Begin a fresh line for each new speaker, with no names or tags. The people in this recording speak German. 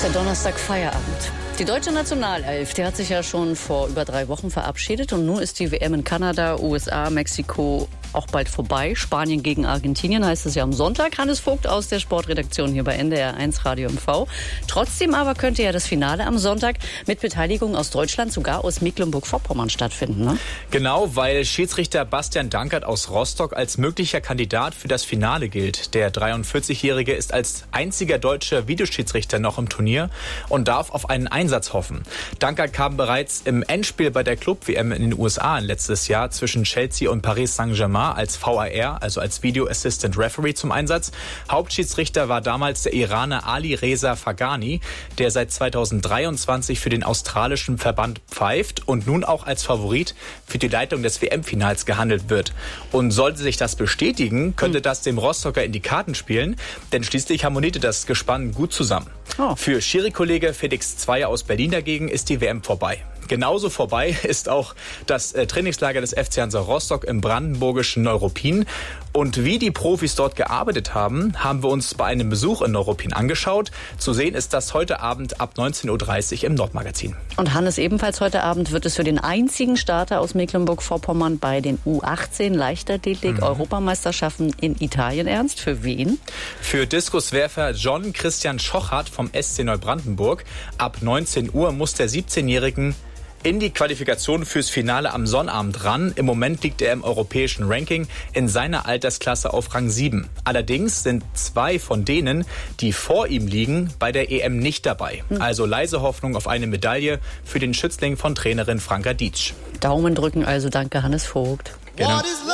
der Donnerstag Feierabend. Die deutsche Nationalelf, die hat sich ja schon vor über 3 Wochen verabschiedet und nun ist die WM in Kanada, USA, Mexiko auch bald vorbei. Spanien gegen Argentinien heißt es ja am Sonntag. Hannes Vogt aus der Sportredaktion hier bei NDR 1 Radio MV. Trotzdem aber könnte ja das Finale am Sonntag mit Beteiligung aus Deutschland, sogar aus Mecklenburg-Vorpommern stattfinden, ne?
Genau, weil Schiedsrichter Bastian Dankert aus Rostock als möglicher Kandidat für das Finale gilt. Der 43-Jährige ist als einziger deutscher Videoschiedsrichter noch im Turnier und darf auf einen Einsatz hoffen. Dankert kam bereits im Endspiel bei der Club-WM in den USA letztes Jahr zwischen Chelsea und Paris Saint-Germain als VAR, also als Video Assistant Referee, zum Einsatz. Hauptschiedsrichter war damals der Iraner Ali Reza Faghani, der seit 2023 für den australischen Verband pfeift und nun auch als Favorit für die Leitung des WM-Finals gehandelt wird. Und sollte sich das bestätigen, könnte das dem Rostocker in die Karten spielen, denn schließlich harmonierte das Gespann gut zusammen. Für Schiri-Kollege Felix Zweier aus Berlin dagegen ist die WM vorbei. Genauso vorbei ist auch das Trainingslager des FC Hansa Rostock im brandenburgischen Neuruppin. Und wie die Profis dort gearbeitet haben, haben wir uns bei einem Besuch in Neuruppin angeschaut. Zu sehen ist das heute Abend ab 19.30 Uhr im Nordmagazin.
Und Hannes, ebenfalls heute Abend wird es für den einzigen Starter aus Mecklenburg-Vorpommern bei den U18 Leichtathletik-Europameisterschaften in Italien ernst. Für wen?
Für Diskuswerfer John Christian Schochart vom SC Neubrandenburg. Ab 19 Uhr muss der 17-Jährigen in die Qualifikation fürs Finale am Sonnabend ran. Im Moment liegt er im europäischen Ranking in seiner Altersklasse auf Rang 7. Allerdings sind 2 von denen, die vor ihm liegen, bei der EM nicht dabei. Also leise Hoffnung auf eine Medaille für den Schützling von Trainerin Franka Dietsch.
Daumen drücken also, danke Hannes Vogt.
Genau.